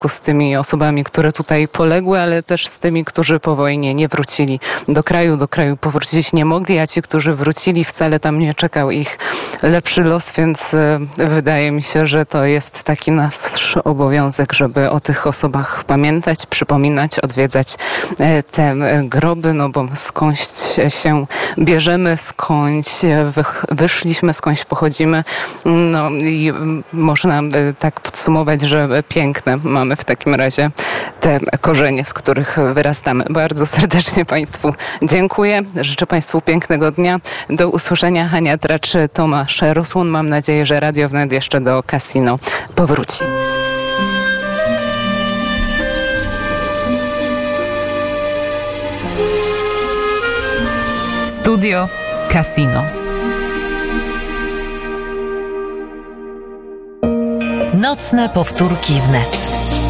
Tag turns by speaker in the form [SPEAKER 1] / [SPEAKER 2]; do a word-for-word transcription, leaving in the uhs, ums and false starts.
[SPEAKER 1] z tymi osobami, które tutaj poległy, ale też z tymi, którzy po wojnie nie wrócili do kraju, do kraju powrócić nie mogli, a ci, którzy wrócili, wcale tam nie czekał ich lepszy los, więc wydaje mi się, że to jest taki nasz obowiązek, żeby o tych osobach pamiętać, przypominać, odwiedzać te groby, no bo skądś się bierzemy, skądś wyszliśmy, skądś pochodzimy, no i można tak podsumować, że piękne mamy w takim razie te korzenie, z których wyrastamy. Bardzo serdecznie Państwu dziękuję. Życzę Państwu pięknego dnia. Do usłyszenia. Hania Tracz, Tomasz Rusłun. Mam nadzieję, że Radio Wnet jeszcze do Casino powróci.
[SPEAKER 2] Studio Casino. Nocne powtórki wnet.